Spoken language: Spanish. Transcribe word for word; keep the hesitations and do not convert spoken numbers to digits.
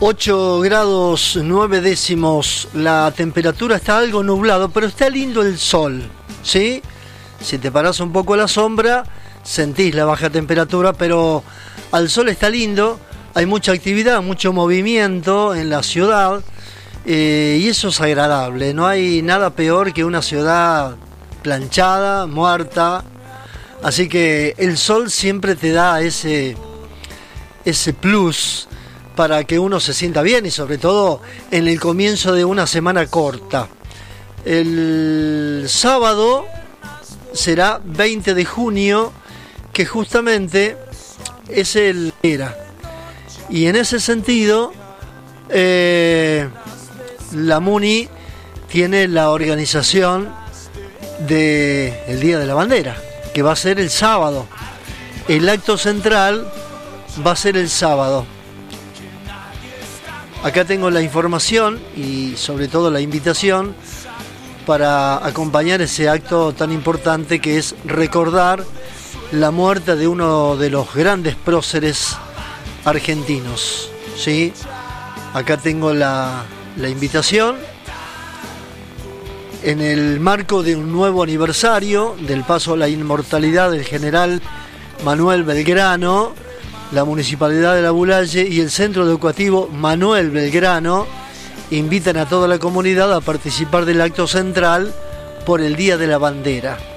ocho grados nueve décimos, la temperatura está algo nublado, pero está lindo el sol, ¿sí? Si te parás un poco a la sombra, sentís la baja temperatura, pero al sol está lindo, hay mucha actividad, mucho movimiento en la ciudad, eh, y eso es agradable. No hay nada peor que una ciudad planchada, muerta, así que el sol siempre te da ese, ese plus para que uno se sienta bien, y sobre todo en el comienzo de una semana corta. El sábado será veinte de junio, que justamente es el era. Y en ese sentido, eh, la MUNI tiene la organización del Día de la Bandera, que va a ser el sábado. El acto central va a ser el sábado. Acá tengo la información y sobre todo la invitación para acompañar ese acto tan importante, que es recordar la muerte de uno de los grandes próceres argentinos, ¿sí? Acá tengo la, la invitación. En el marco de un nuevo aniversario del paso a la inmortalidad del general Manuel Belgrano, la Municipalidad de La Bulaye y el Centro Educativo Manuel Belgrano invitan a toda la comunidad a participar del acto central por el Día de la Bandera.